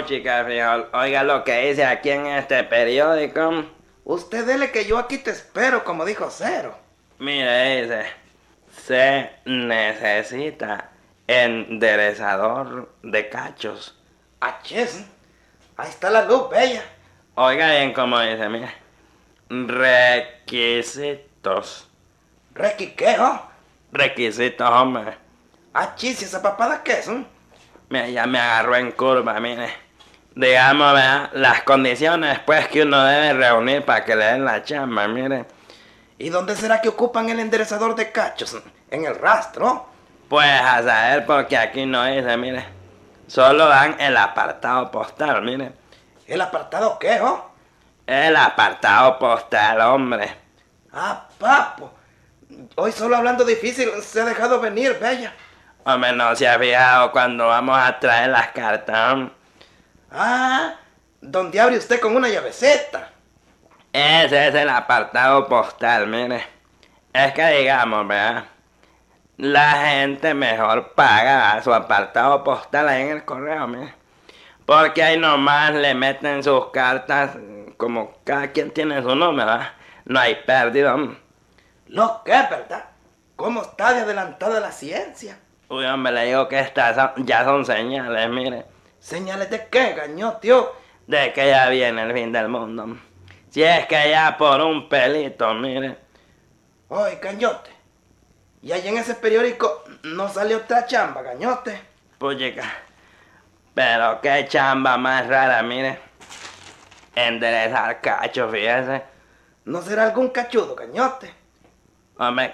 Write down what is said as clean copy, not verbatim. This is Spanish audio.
chica frijol, oiga lo que dice aquí en este periódico. Usted dele que yo aquí te espero, como dijo Cero. Mire, dice, se necesita enderezador de cachos. Achis, ahí está la luz, bella. Oiga bien como dice, mire, requisitos. ¿Requiquejo? Requisitos, hombre. Achis, ¿y esa papada qué es? Mira, ya me agarró en curva, mire. Digamos, ¿verdad? Las condiciones pues que uno debe reunir para que le den la chamba, mire. ¿Y dónde será que ocupan el enderezador de cachos? ¿En el rastro? Pues a saber porque aquí no dice, mire. Solo dan el apartado postal, mire. ¿El apartado qué, oh? El apartado postal, hombre. Ah, papo. Hoy solo hablando difícil se ha dejado venir, bella. Hombre, no se ha fijado cuando vamos a traer las cartas. Ah, donde abre usted con una llaveceta. Ese es el apartado postal, mire. Es que digamos, ¿verdad? La gente mejor paga su apartado postal ahí en el correo, mire. Porque ahí nomás le meten sus cartas, como cada quien tiene su número, ¿verdad? No hay pérdida. Lo que es, ¿verdad? ¿Cómo está de adelantada la ciencia? Uy, hombre, le digo que estas ya son señales, mire. ¿Señales de qué, gañotio? De que ya viene el fin del mundo. Si es que ya por un pelito, mire. Oye, gañote. Y ahí en ese periódico no sale otra chamba, gañote. Puchica. Pero qué chamba más rara, mire. Enderezar cacho, fíjese. ¿No será algún cachudo, gañote? Hombre,